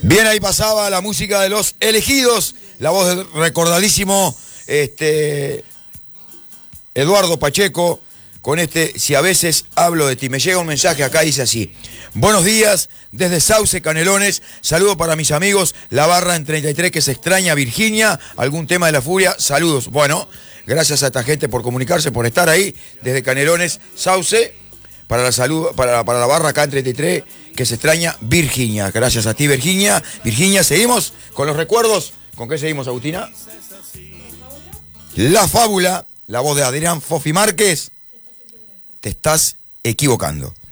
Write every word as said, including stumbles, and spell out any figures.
Bien, ahí pasaba la música de Los Elegidos, la voz del recordadísimo este, Eduardo Pacheco, con este Si a veces hablo de ti. Me llega un mensaje acá, dice así: buenos días, desde Sauce, Canelones, saludo para mis amigos, la barra en treinta y tres que se extraña, Virginia, algún tema de la furia, saludos. Bueno, gracias a esta gente por comunicarse, por estar ahí, desde Canelones, Sauce, para la salud, para, para la barra acá en treinta y tres, que se extraña, Virginia. Gracias a ti, Virginia. Virginia, seguimos con los recuerdos. ¿Con qué seguimos, Agustina? La Fábula, la voz de Adrián Fofi Márquez. Te estás equivocando.